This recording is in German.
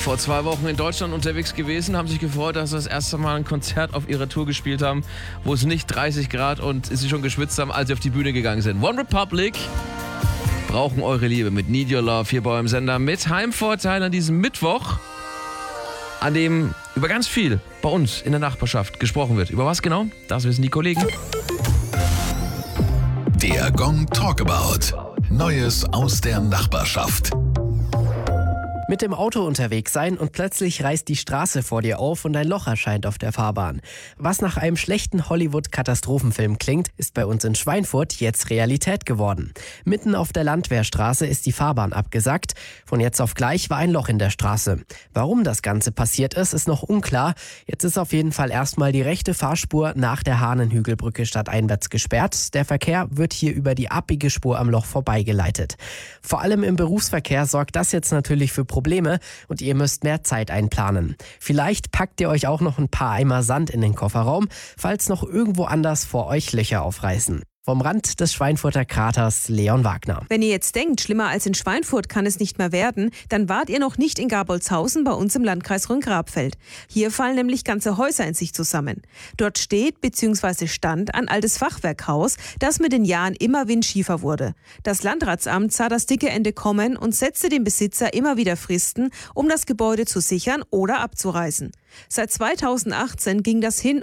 Vor 2 Wochen in Deutschland unterwegs gewesen, haben sich gefreut, dass sie das erste Mal ein Konzert auf ihrer Tour gespielt haben, wo es nicht 30 Grad und sie schon geschwitzt haben, als sie auf die Bühne gegangen sind. One Republic brauchen eure Liebe mit Need Your Love hier bei eurem Sender mit Heimvorteil an diesem Mittwoch, an dem über ganz viel bei uns in der Nachbarschaft gesprochen wird. Über was genau? Das wissen die Kollegen. Der Gong Talkabout. Neues aus der Nachbarschaft. Mit dem Auto unterwegs sein und plötzlich reißt die Straße vor dir auf und ein Loch erscheint auf der Fahrbahn. Was nach einem schlechten Hollywood-Katastrophenfilm klingt, ist bei uns in Schweinfurt jetzt Realität geworden. Mitten auf der Landwehrstraße ist die Fahrbahn abgesackt. Von jetzt auf gleich war ein Loch in der Straße. Warum das Ganze passiert ist noch unklar. Jetzt ist auf jeden Fall erstmal die rechte Fahrspur nach der Hahnenhügelbrücke stadteinwärts gesperrt. Der Verkehr wird hier über die abbiege Spur am Loch vorbeigeleitet. Vor allem im Berufsverkehr sorgt das jetzt natürlich für Probleme und ihr müsst mehr Zeit einplanen. Vielleicht packt ihr euch auch noch ein paar Eimer Sand in den Kofferraum, falls noch irgendwo anders vor euch Löcher aufreißen. Vom Rand des Schweinfurter Kraters, Leon Wagner. Wenn ihr jetzt denkt, schlimmer als in Schweinfurt kann es nicht mehr werden, dann wart ihr noch nicht in Gabolzhausen bei uns im Landkreis Rhön-Grabfeld. Hier fallen nämlich ganze Häuser in sich zusammen. Dort steht bzw. stand ein altes Fachwerkhaus, das mit den Jahren immer windschiefer wurde. Das Landratsamt sah das dicke Ende kommen und setzte dem Besitzer immer wieder Fristen, um das Gebäude zu sichern oder abzureißen. Seit 2018 ging das hin